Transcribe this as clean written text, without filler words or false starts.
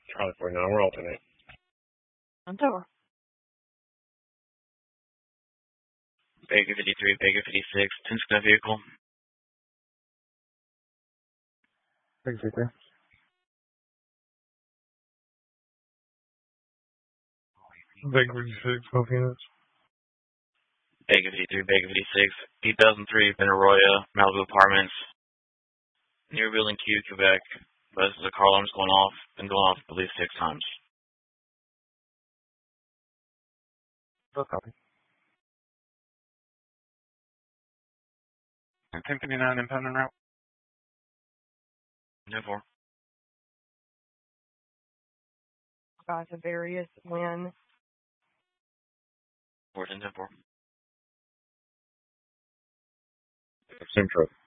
Charlie 49, we're alternate. October. Baker 53, Baker 56, 10 vehicle. Baker 53. Baker 56, 12 units. Baker 53, Baker 56, 8003, Benaroya, Malibu Apartments. Near Building Q, Quebec. Buzz, the car alarm's going off. Been going off at least 6 times. Full copy. 1059 impound en route. 10-4. Guys, a various when. 410-4. Same truck.